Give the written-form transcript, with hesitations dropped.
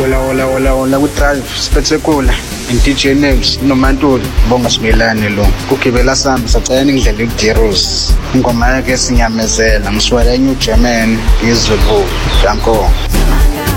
Hola ku-Drive Spectacular DJ Names noMaNtuli Bonga Simelane lo kugibela sami sacela ngidlale uDeros ingoma yake sinyamezela ngiswele eNew German izulu danko.